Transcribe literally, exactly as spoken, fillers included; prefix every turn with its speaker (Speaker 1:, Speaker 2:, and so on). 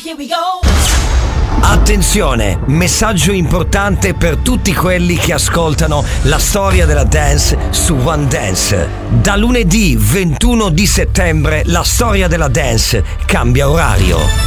Speaker 1: Here we go.
Speaker 2: Attenzione, messaggio importante per tutti quelli che ascoltano la storia della dance su One Dance. Da lunedì ventuno di settembre la storia della dance cambia orario.